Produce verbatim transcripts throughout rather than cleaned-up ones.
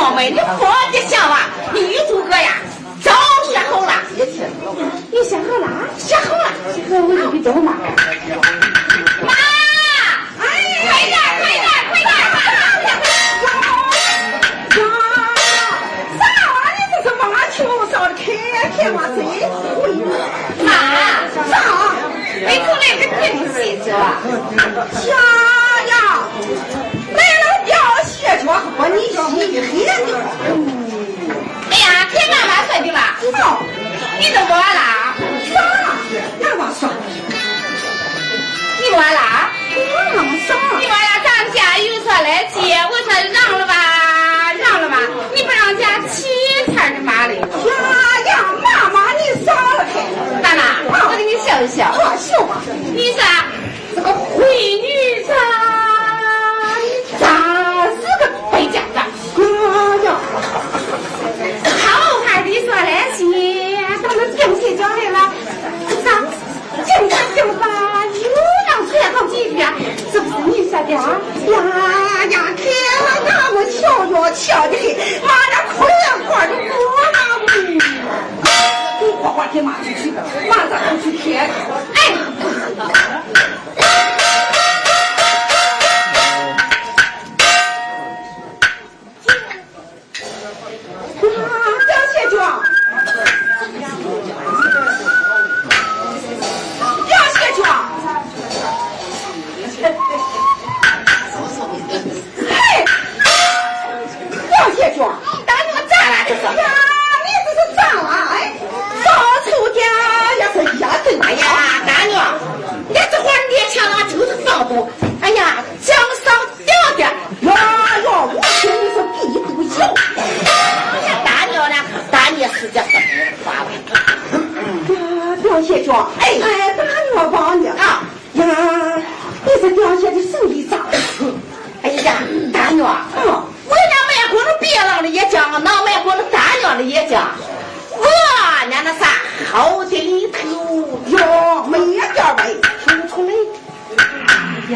小妹，你活的像啊！你女主哥呀，早写好了。 你写好了？ 写好了。 写好我就给找妈。 妈！哎，快点，快点，快点！ 呀，啥玩意？这是妈球烧的开开嘛谁？ 妈，啥？没出来个定戏是吧？ 呀呀！来了掉血脚，把你洗黑的。 哎呀，听妈妈说的吧？ 好， 你都完了？ 啥？俺妈说。 你完了？ 我啥？ 你完了，咱家有说来接，我说让了吧，让了吧，你不让家起天的妈的。 呀呀，妈妈你傻了开。 大妈，我给你笑一笑。 啊，笑吧。 你说这个灰女子，你咋是个败家子？ 哎呀， 好好的说来些，到那定鞋脚来了，咋？警察警察又让说好几遍，是不是你说的啊？ 呀呀，天哪，俺们瞧着瞧的很，妈这哭呀哭的不嘛不。你花花天马出去，马上就去开。 哎。哎呀，江上吊的， 呀呀，我听你说地不小。 哎呀，大娘呢？大娘是这什么话呀，表姐说，哎哎，大娘帮你啊呀，你是表姐的手艺长。 哎呀，大娘，嗯，我家卖过那别人的也讲，那卖过那大娘的也讲，我家那啥好的里头哟，没点呗， 听出来。 呀，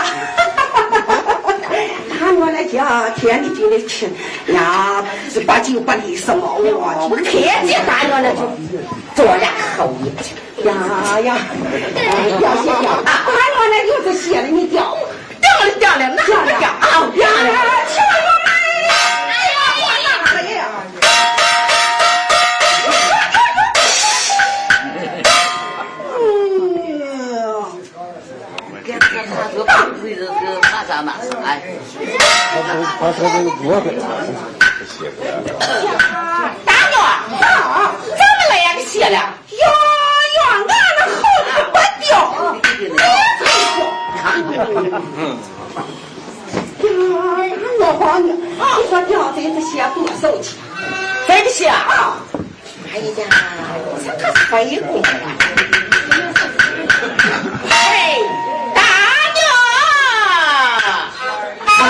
他们来讲天里地里吃呀，是把酒把里什么我我看见大娘了就做呀好一个呀呀，掉血掉啊！大娘那又是血了，你掉掉了掉了，那掉了掉啊！ 掉了，去吧，我们。哎呀，我哪了呀？ 马上马上哎！ 把他这个锅给大娘啊，怎么了呀？给卸了？ 呀呀，俺那好的不掉，别太掉。呀，我帮你，你说掉这次鞋多少钱？ 这个鞋啊，哎呀，这可是贵贵了。